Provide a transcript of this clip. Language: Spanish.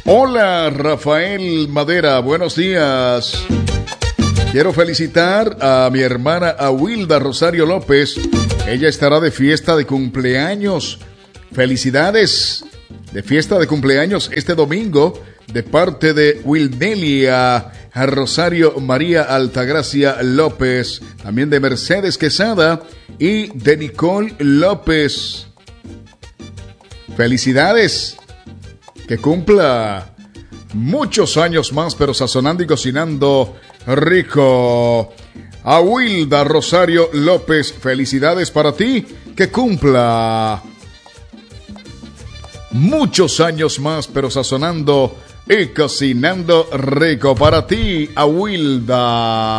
Hola, Rafael Madera, buenos días. Quiero felicitar a mi hermana Awilda Rosario López. Ella estará de fiesta de cumpleaños. Felicidades de fiesta de cumpleaños este domingo de parte de Wilnelia Rosario María Altagracia López, también de Mercedes Quesada y de Nicole López. Felicidades, que cumpla muchos años más, pero sazonando y cocinando rico. Awilda Rosario López, felicidades para ti, que cumpla muchos años más, pero sazonando y cocinando rico para ti, Awilda.